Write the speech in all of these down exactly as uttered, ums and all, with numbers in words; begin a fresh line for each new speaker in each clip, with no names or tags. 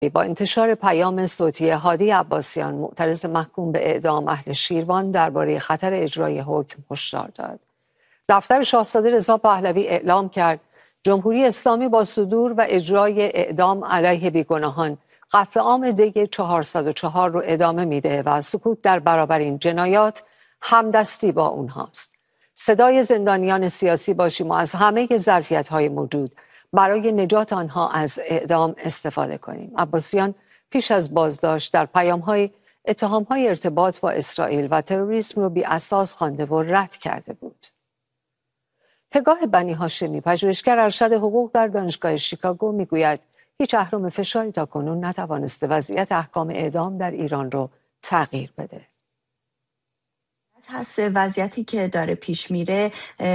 با انتشار پیام صوتی هادی عباسیان معترض محکوم به اعدام اهل شیروان درباره خطر اجرای حکم هشدار داد. دفتر شاهزاده رضا پهلوی اعلام کرد جمهوری اسلامی با صدور و اجرای اعدام علیه بیگناهان قتل عام دی چهارصد و چهار رو ادامه میده و سکوت در برابر این جنایات همدستی با اونهاست. صدای زندانیان سیاسی باشیم و از همه ظرفیت‌های موجود برای نجات آنها از اعدام استفاده کنیم. عباسیان پیش از بازداشت در پیام‌های اتهام‌های ارتباط با اسرائیل و تروریسم رو بی اساس خوانده و رد کرده بود. پگاه بنی هاشمی، پژوهشگر ارشد حقوق در دانشگاه شیکاگو، میگوید هیچ اهرم فشاری تاکنون نتوانسته وضعیت احکام اعدام در ایران رو تغییر بده.
هست وضعیتی که داره پیش میره،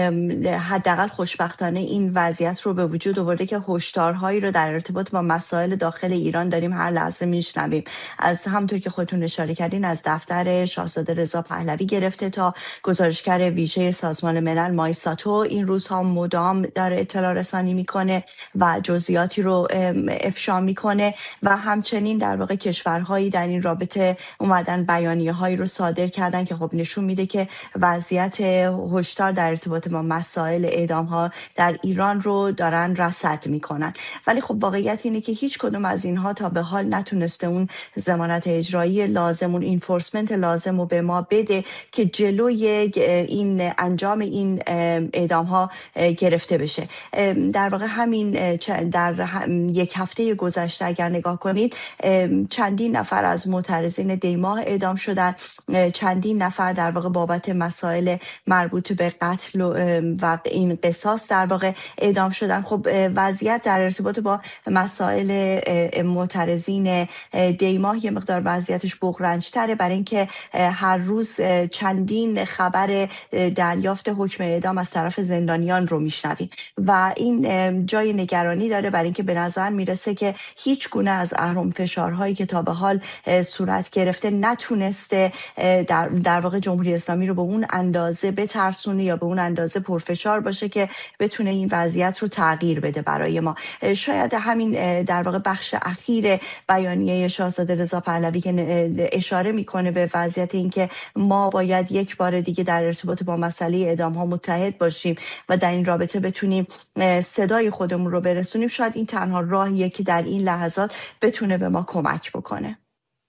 حداقل خوشبختانه این وضعیت رو به وجود آورده که هشدارهایی رو در ارتباط با مسائل داخل ایران داریم هر لحظه میشنویم. از همونطور که خودتون اشاره کردین از دفتر شاهزاده رضا پهلوی گرفته تا گزارشگر ویژه سازمان ملل مای ساتو این روزها مدام داره اطلاع رسانی میکنه و جزئیاتی رو افشا میکنه و همچنین در واقع کشورهایی در این رابطه اومدن بیانیه‌هایی رو صادر کردن که خب نشون میده که وضعیت هشدار در ارتباط با مسائل اعدام ها در ایران رو دارن رصد میکنن. ولی خب واقعیت اینه که هیچ کدوم از اینها تا به حال نتونسته اون ضمانت اجرایی لازم، اون انفورسمنت لازم رو به ما بده که جلوی این انجام این اعدام ها گرفته بشه. در واقع همین در یک هفته گذشته اگر نگاه کنید چندین نفر از معترضین دیماه اعدام شدن، چندین نفر در واقع بابت مسائل مربوط به قتل و این قصاص در واقع اعدام شدن. خب وضعیت در ارتباط با مسائل معترضین دیماه یه مقدار وضعیتش بغرنج‌تره، برای اینکه هر روز چندین خبر دریافت حکم اعدام از طرف زندانیان رو میشنویم و این جای نگرانی داره، برای اینکه به نظر میرسه که هیچ گونه از اهرم فشارهایی که تا به حال صورت گرفته نتونسته در, در واقع جمهوری اسلامی رو به اون اندازه بترسونه یا به اون اندازه پرفشار باشه که بتونه این وضعیت رو تغییر بده برای ما. شاید همین در واقع بخش اخیر بیانیه شاهزاده رضا پهلوی که اشاره میکنه به وضعیت این که ما باید یک بار دیگه در ارتباط با مسئله اعدام ها متحد باشیم و در این رابطه بتونیم صدای خودمون رو برسونیم، شاید این تنها راهیه که در این لحظات بتونه به ما کمک بکنه.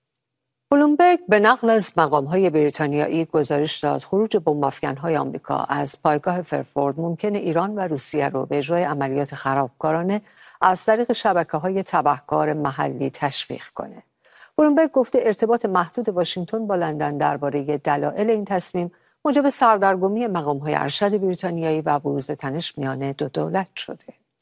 بلومبرگ به نقل از مقام‌های بریتانیایی گزارش داد خروج بمب‌افکن‌های آمریکا از پایگاه فرفورد ممکنه ایران و روسیه رو به اجرای عملیات خرابکارانه از طریق شبکه‌های تبهکار محلی تشویق کنه. بلومبرگ گفته ارتباط محدود واشنگتن با لندن درباره دلایل این تصمیم موجب سردرگمی مقام‌های ارشد بریتانیایی و بروز تنش میان دو دولت شده.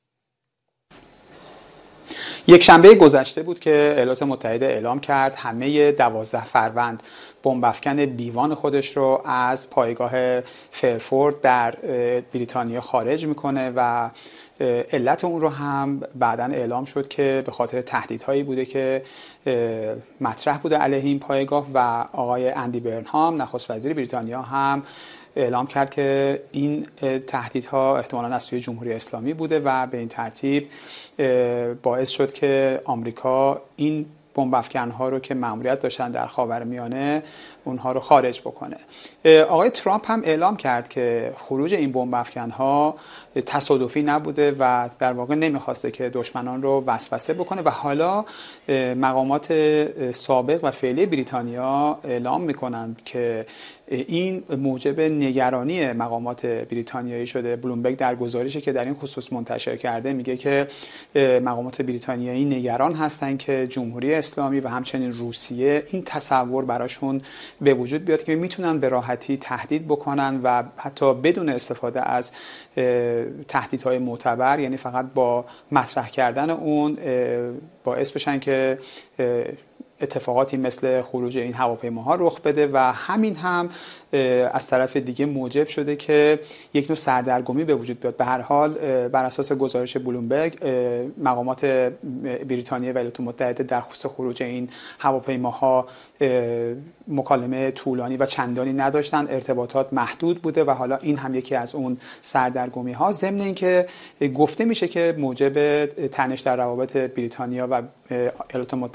یک شنبه گذشته بود که ایالات متحده اعلام کرد همه دوازده فروند بمب‌افکن بیوان خودش رو از پایگاه فرفورد در بریتانیا خارج میکنه و علت اون رو هم بعداً اعلام شد که به خاطر تهدیدهایی بوده که مطرح بوده علیه این پایگاه و آقای اندی برنهام نخست وزیر بریتانیا هم اعلام کرد که این تهدیدها احتمالاً از سوی جمهوری اسلامی بوده و به این ترتیب باعث شد که آمریکا این بمب‌افکن‌ها رو که مأموریت داشتن در خاورمیانه اونها رو خارج بکنه. آقای ترامپ هم اعلام کرد که خروج این بمب‌افکن‌ها تصادفی نبوده و در واقع نمیخواسته که دشمنان رو وسوسه بکنه و حالا مقامات سابق و فعلی بریتانیا اعلام میکنند که این موجب نگرانی مقامات بریتانیایی شده. بلومبرگ در گزارشی که در این خصوص منتشر کرده میگه که مقامات بریتانیایی نگران هستند که جمهوری اسلامی و همچنین روسیه این تصور براشون به وجود بیاد که میتونن به راحتی تهدید بکنن و حتی بدون استفاده از تهدیدهای معتبر، یعنی فقط با مطرح کردن اون باعث بشن که اتفاقاتی مثل خروج این هواپیماها رخ بده و همین هم از طرف دیگه موجب شده که یک نوع سردرگمی به وجود بیاد. به هر حال بر اساس گزارش بلومبرگ مقامات بریتانیا و ایالات متحده در خصوص خروج این هواپیماها مکالمه طولانی و چندانی نداشتن، ارتباطات محدود بوده و حالا این هم یکی از اون سردرگمی ها، ضمن اینکه گفته میشه که موجب تنش در روابط بریتانیا و ایالات متحده